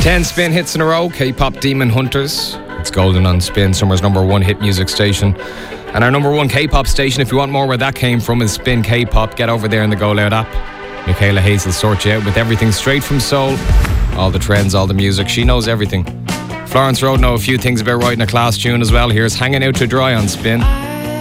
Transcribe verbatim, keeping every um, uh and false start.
Ten Spin hits in a row, K-pop Demon Hunters. It's golden on Spin, summer's number one hit music station. And our number one K-pop station, if you want more where that came from, is Spin K-pop. Get over there in the Go Loud app. Michaela Hayes will sort you out with everything straight from Seoul. All the trends, all the music, she knows everything. Florence Road know a few things about writing a class tune as well. Here's Hanging Out to Dry on Spin.